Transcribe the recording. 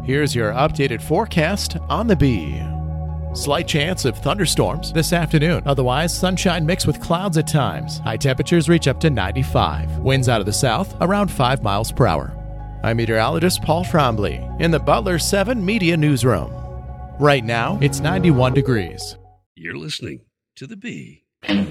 Here's your updated forecast on the Bee. Slight chance of thunderstorms this afternoon. Otherwise, sunshine mixed with clouds at times. High temperatures reach up to 95. Winds out of the south around 5 miles per hour. I'm meteorologist Paul Trombley in the Butler 7 Media Newsroom. Right now, it's 91 degrees. You're listening to The Bee.